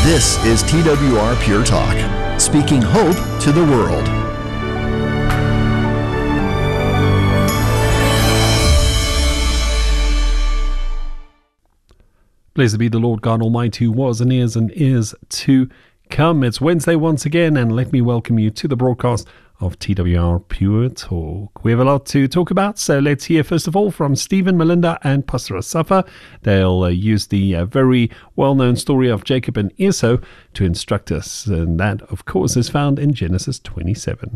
This is TWR Pure Talk, speaking hope to the world. Blessed be the Lord God Almighty, who was and is to come. It's Wednesday once again, and let me welcome you to the broadcast of TWR Pure Talk. We have a lot to talk about, so let's hear first of all from Stephen, Melinda, and Pastor Asafa. They'll use the very well-known story of Jacob and Esau to instruct us, and that, of course, is found in Genesis 27.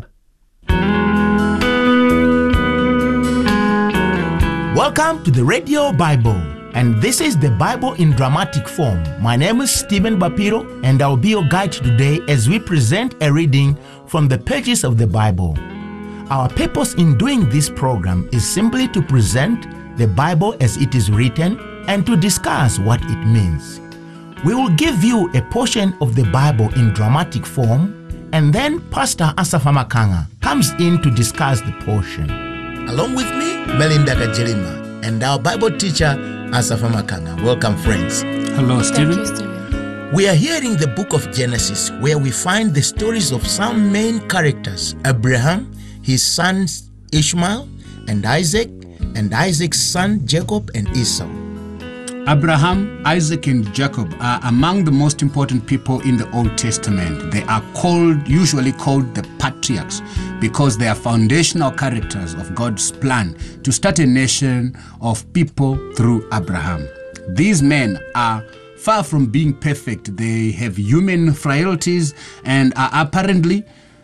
Welcome to the Radio Bible. And this is the Bible in dramatic form. My name is Stephen Bapiro, and I'll be your guide today as we present a reading from the pages of the Bible. Our purpose in doing this program is simply to present the Bible as it is written and to discuss what it means. We will give you a portion of the Bible in dramatic form, and then Pastor Asafa Makanga comes in to discuss the portion. Along with me, Melinda Kajelima, and our Bible teacher, Asafa Makanga. Welcome, friends. Hello, Stephen. Thank you, Stephen. We are here in the book of Genesis, where we find the stories of some main characters: Abraham, his sons Ishmael and Isaac, and Isaac's son Jacob and Esau. Abraham, Isaac, and Jacob are among the most important people in the Old Testament. They are usually called the patriarchs, because they are foundational characters of God's plan to start a nation of people through Abraham. These men are far from being perfect. They have human frailties and are apparently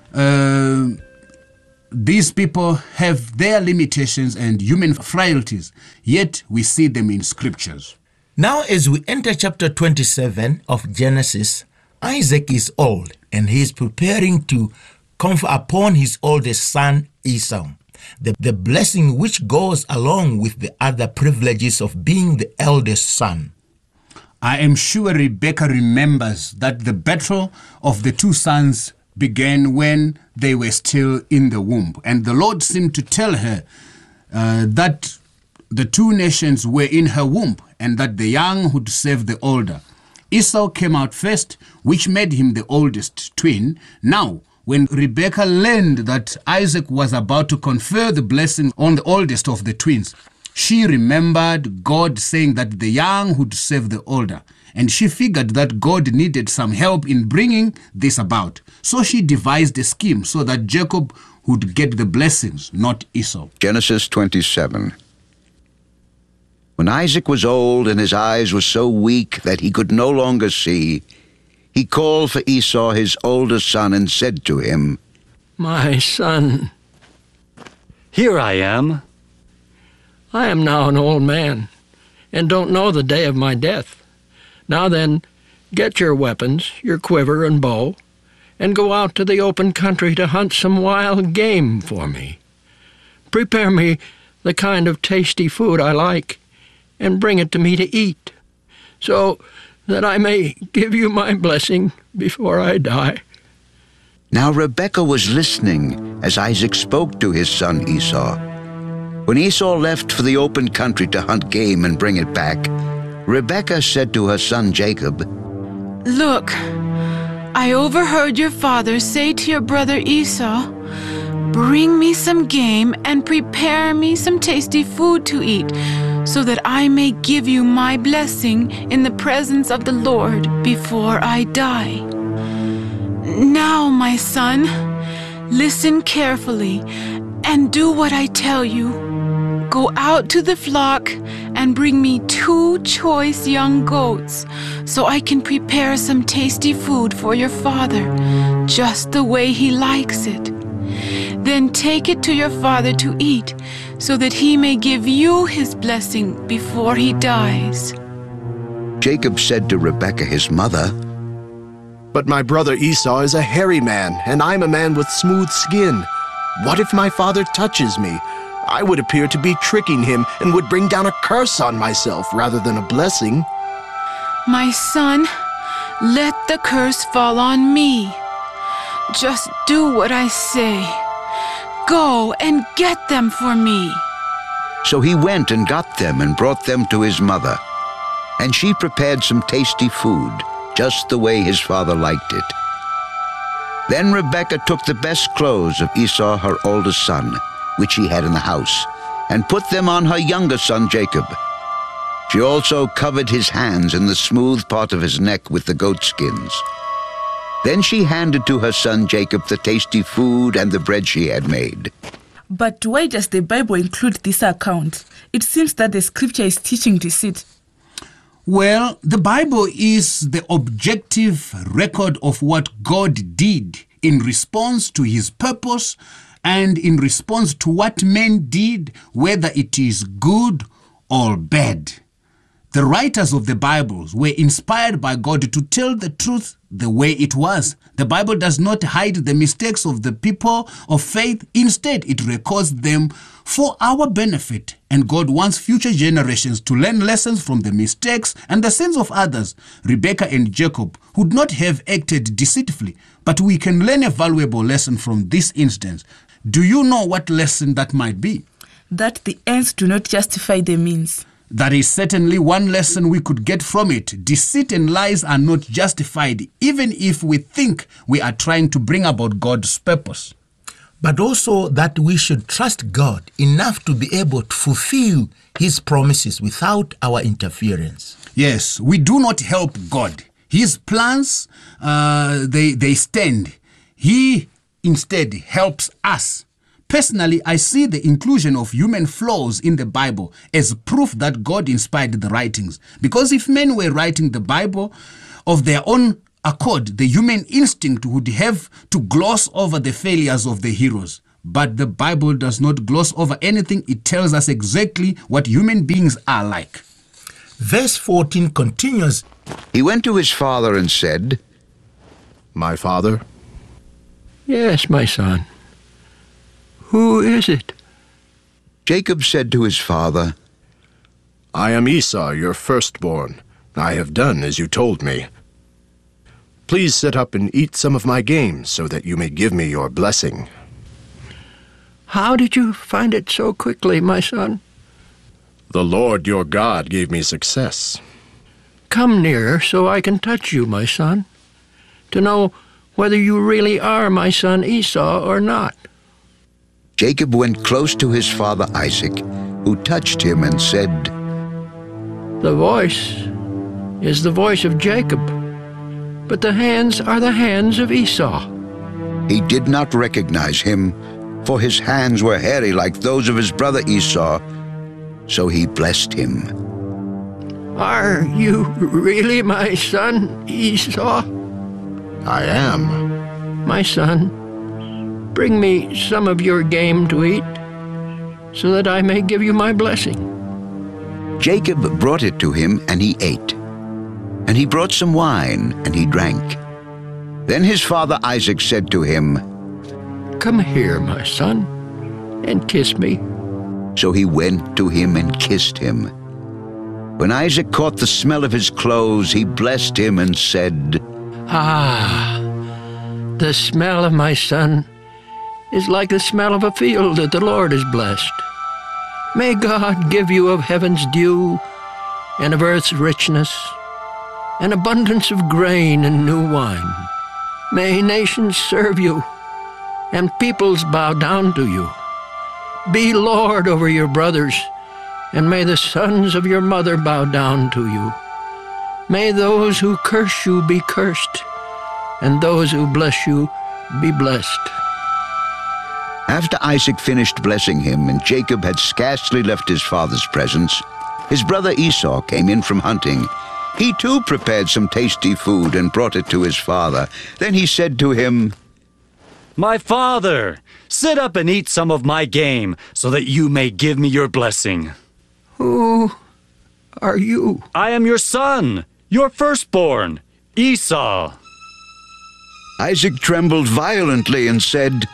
these people have their limitations and human frailties, yet we see them in scriptures. Now, as we enter chapter 27 of Genesis, Isaac is old and he is preparing to confer upon his oldest son Esau the blessing which goes along with the other privileges of being the eldest son. I am sure Rebecca remembers that the battle of the two sons began when they were still in the womb, and the Lord seemed to tell her that the two nations were in her womb, and that the young would serve the older. Esau came out first, which made him the oldest twin. Now, when Rebekah learned that Isaac was about to confer the blessing on the oldest of the twins, she remembered God saying that the young would serve the older, and she figured that God needed some help in bringing this about. So she devised a scheme so that Jacob would get the blessings, not Esau. Genesis 27. When Isaac was old and his eyes were so weak that he could no longer see, he called for Esau, his oldest son, and said to him, "My son, Here I am. I am now an old man, and don't know the day of my death. Now then, get your weapons, your quiver and bow, and go out to the open country to hunt some wild game for me. Prepare me the kind of tasty food I like, and bring it to me to eat, so that I may give you my blessing before I die." Now Rebekah was listening as Isaac spoke to his son Esau. When Esau left for the open country to hunt game and bring it back, Rebekah said to her son Jacob, Look, I overheard your father say to your brother Esau, "Bring me some game and prepare me some tasty food to eat, so that I may give you my blessing in the presence of the Lord before I die." Now, my son, listen carefully and do what I tell you. Go out to the flock and bring me 2 choice young goats, so I can prepare some tasty food for your father, just the way he likes it. Then take it to your father to eat, so that he may give you his blessing before he dies. Jacob said to Rebekah his mother, "But my brother Esau is a hairy man, and I'm a man with smooth skin. What if my father touches me? I would appear to be tricking him and would bring down a curse on myself rather than a blessing." My son, let the curse fall on me. Just do what I say. Go and get them for me. So he went and got them and brought them to his mother. And she prepared some tasty food, just the way his father liked it. Then Rebekah took the best clothes of Esau, her oldest son, which he had in the house, and put them on her younger son Jacob. She also covered his hands and the smooth part of his neck with the goat skins. Then she handed to her son Jacob the tasty food and the bread she had made. But why does the Bible include this account? It seems that the scripture is teaching deceit. Well, the Bible is the objective record of what God did in response to his purpose and in response to what men did, whether it is good or bad. The writers of the Bibles were inspired by God to tell the truth the way it was. The Bible does not hide the mistakes of the people of faith. Instead, it records them for our benefit. And God wants future generations to learn lessons from the mistakes and the sins of others. Rebekah and Jacob would not have acted deceitfully, but we can learn a valuable lesson from this instance. Do you know what lesson that might be? That the ends do not justify the means. That is certainly one lesson we could get from it. Deceit and lies are not justified, even if we think we are trying to bring about God's purpose. But also that we should trust God enough to be able to fulfill his promises without our interference. Yes, we do not help God. His plans, they stand. He instead helps us. Personally, I see the inclusion of human flaws in the Bible as proof that God inspired the writings. Because if men were writing the Bible of their own accord, the human instinct would have to gloss over the failures of the heroes. But the Bible does not gloss over anything. It tells us exactly what human beings are like. Verse 14 continues. He went to his father and said, My father? Yes, my son. Who is it? Jacob said to his father, I am Esau, your firstborn. I have done as you told me. Please sit up and eat some of my game so that you may give me your blessing. How did you find it so quickly, my son? The Lord your God gave me success. Come nearer so I can touch you, my son, to know whether you really are my son Esau or not. Jacob went close to his father Isaac, who touched him and said, The voice is the voice of Jacob, but the hands are the hands of Esau. He did not recognize him, for his hands were hairy like those of his brother Esau, so he blessed him. Are you really my son Esau? I am. My son, bring me some of your game to eat, so that I may give you my blessing. Jacob brought it to him, and he ate. And he brought some wine, and he drank. Then his father Isaac said to him, Come here, my son, and kiss me. So he went to him and kissed him. When Isaac caught the smell of his clothes, he blessed him and said, Ah, the smell of my son is like the smell of a field that the Lord has blessed. May God give you of heaven's dew and of earth's richness, an abundance of grain and new wine. May nations serve you, and peoples bow down to you. Be Lord over your brothers, and may the sons of your mother bow down to you. May those who curse you be cursed, and those who bless you be blessed. After Isaac finished blessing him, and Jacob had scarcely left his father's presence, his brother Esau came in from hunting. He too prepared some tasty food and brought it to his father. Then he said to him, My father, sit up and eat some of my game, so that you may give me your blessing. Who are you? I am your son, your firstborn, Esau. Isaac trembled violently and said,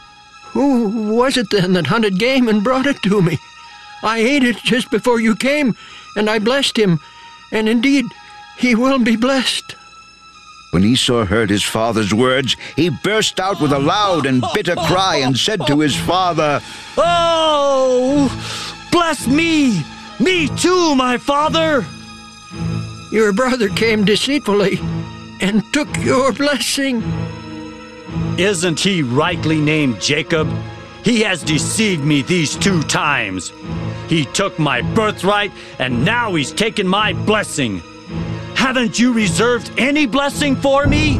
Who was it then that hunted game and brought it to me? I ate it just before you came, and I blessed him, and indeed he will be blessed. When Esau heard his father's words, he burst out with a loud and bitter cry and said to his father, Oh, bless me! Me too, my father! Your brother came deceitfully, and took your blessing. Isn't he rightly named Jacob? He has deceived me these 2 times. He took my birthright, and now he's taken my blessing. Haven't you reserved any blessing for me?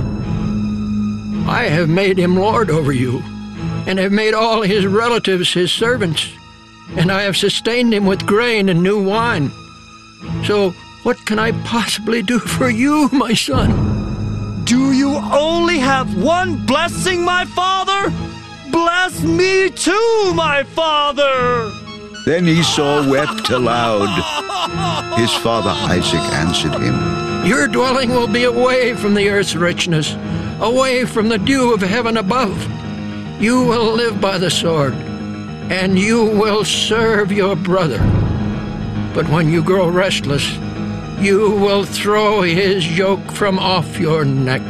I have made him lord over you, and have made all his relatives his servants, and I have sustained him with grain and new wine. So what can I possibly do for you, my son? Do you only have one blessing, my father? Bless me too, my father! Then Esau wept aloud. His father Isaac answered him, Your dwelling will be away from the earth's richness, away from the dew of heaven above. You will live by the sword, and you will serve your brother. But when you grow restless, you will throw his yoke from off your neck.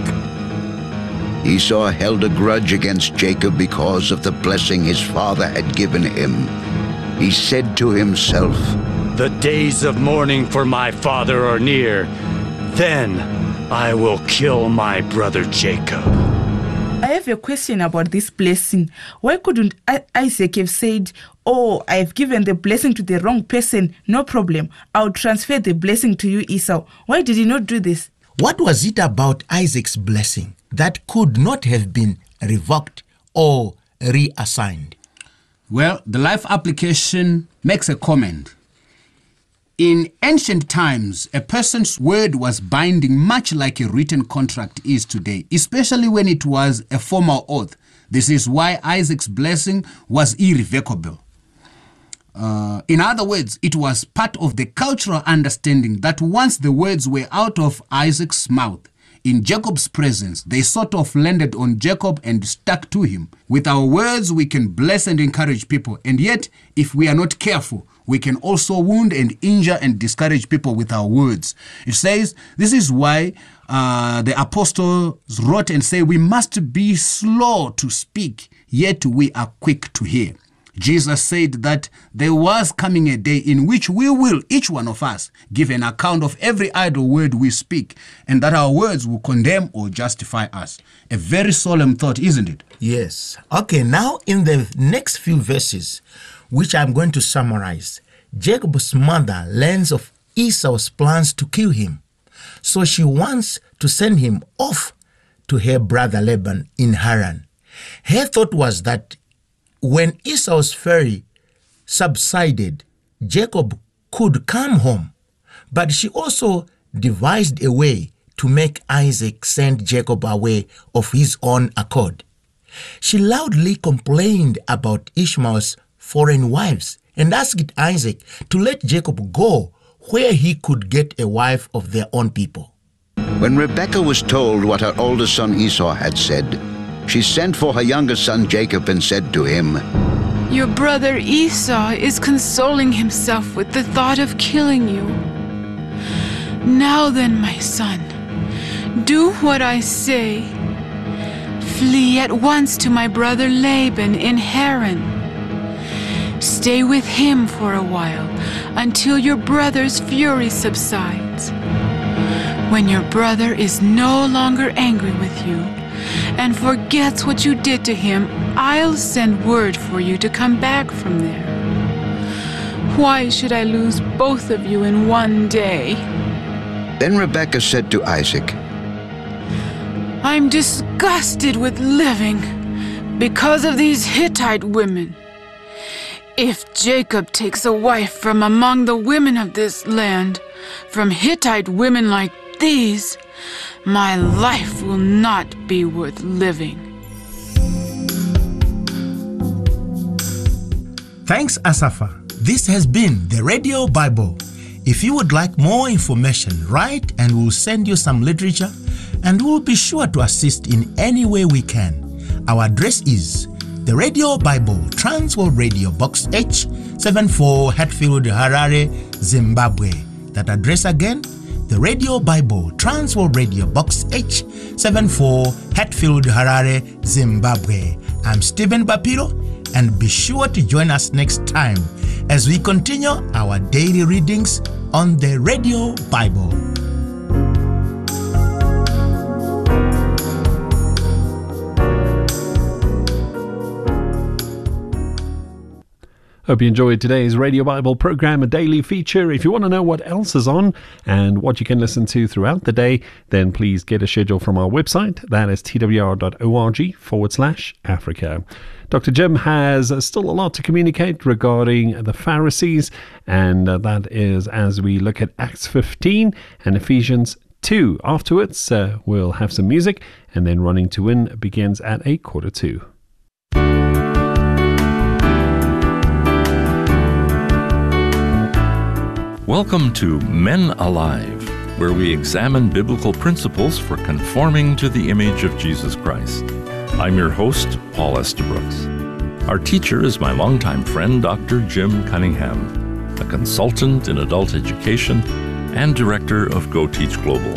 Esau held a grudge against Jacob because of the blessing his father had given him. He said to himself, The days of mourning for my father are near. Then I will kill my brother Jacob. I have a question about this blessing. Why couldn't Isaac have said, oh, I've given the blessing to the wrong person, no problem, I'll transfer the blessing to you, Esau? Why did he not do this? What was it about Isaac's blessing that could not have been revoked or reassigned? Well, the life application makes a comment. In ancient times, a person's word was binding much like a written contract is today, especially when it was a formal oath. This is why Isaac's blessing was irrevocable. In other words, it was part of the cultural understanding that once the words were out of Isaac's mouth, in Jacob's presence, they sort of landed on Jacob and stuck to him. With our words, we can bless and encourage people. And yet, if we are not careful, we can also wound and injure and discourage people with our words. It says, this is why the apostles wrote and say, we must be slow to speak, yet we are quick to hear. Jesus said that there was coming a day in which we will, each one of us, give an account of every idle word we speak, and that our words will condemn or justify us. A very solemn thought, isn't it? Yes. Okay, now in the next few verses, which I'm going to summarize, Jacob's mother learns of Esau's plans to kill him. So she wants to send him off to her brother Laban in Haran. Her thought was that when Esau's fury subsided, Jacob could come home. But she also devised a way to make Isaac send Jacob away of his own accord. She loudly complained about Ishmael's foreign wives and asked Isaac to let Jacob go where he could get a wife of their own people. When Rebekah was told what her older son Esau had said, she sent for her younger son Jacob and said to him, Your brother Esau is consoling himself with the thought of killing you. Now then, my son, do what I say. Flee at once to my brother Laban in Haran. Stay with him for a while until your brother's fury subsides. When your brother is no longer angry with you and forgets what you did to him, I'll send word for you to come back from there. Why should I lose both of you in one day? Then Rebekah said to Isaac, I'm disgusted with living because of these Hittite women. If Jacob takes a wife from among the women of this land, from Hittite women like these, my life will not be worth living. Thanks, Asafa. This has been the Radio Bible. If you would like more information, write and we'll send you some literature, and we'll be sure to assist in any way we can. Our address is The Radio Bible, Transworld Radio, Box H, 74 Hatfield, Harare, Zimbabwe. That address again, The Radio Bible, Transworld Radio, Box H, 74 Hatfield, Harare, Zimbabwe. I'm Stephen Bapiro, and be sure to join us next time as we continue our daily readings on the Radio Bible. Hope you enjoyed today's Radio Bible program, a daily feature. If you want to know what else is on and what you can listen to throughout the day, then please get a schedule from our website. That is twr.org/Africa. Dr. Jim has still a lot to communicate regarding the Pharisees, and that is as we look at Acts 15 and Ephesians 2. Afterwards, we'll have some music, and then Running to Win begins at 1:45. Welcome to Men Alive, where we examine biblical principles for conforming to the image of Jesus Christ. I'm your host, Paul Estabrooks. Our teacher is my longtime friend, Dr. Jim Cunningham, a consultant in adult education and director of Go Teach Global.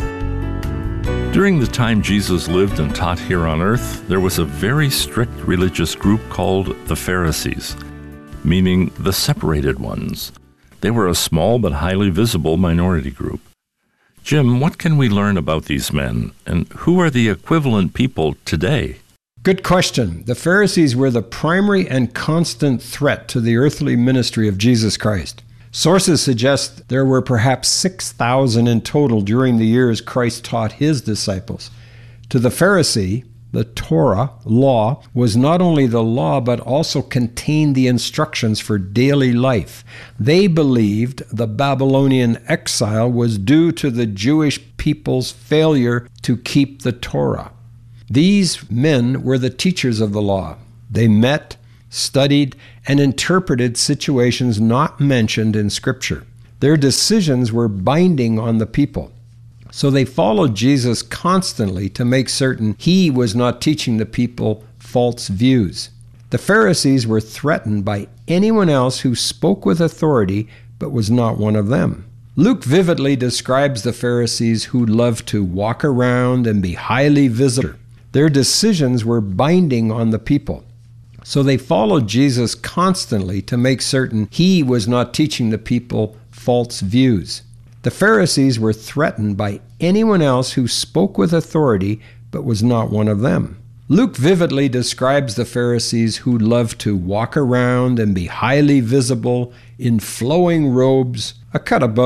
During the time Jesus lived and taught here on earth, there was a very strict religious group called the Pharisees, meaning the separated ones. They were a small but highly visible minority group. Jim, what can we learn about these men, and who are the equivalent people today? Good question. The Pharisees were the primary and constant threat to the earthly ministry of Jesus Christ. Sources suggest there were perhaps 6,000 in total during the years Christ taught his disciples. To the Pharisee, the Torah, law, was not only the law but also contained the instructions for daily life. They believed the Babylonian exile was due to the Jewish people's failure to keep the Torah. These men were the teachers of the law. They met, studied, and interpreted situations not mentioned in Scripture. Their decisions were binding on the people. So they followed Jesus constantly to make certain he was not teaching the people false views. The Pharisees were threatened by anyone else who spoke with authority but was not one of them. Luke vividly describes the Pharisees who loved to walk around and be highly visible. Their decisions were binding on the people. So they followed Jesus constantly to make certain he was not teaching the people false views. The Pharisees were threatened by anyone else who spoke with authority but was not one of them. Luke vividly describes the Pharisees who loved to walk around and be highly visible in flowing robes, a cut above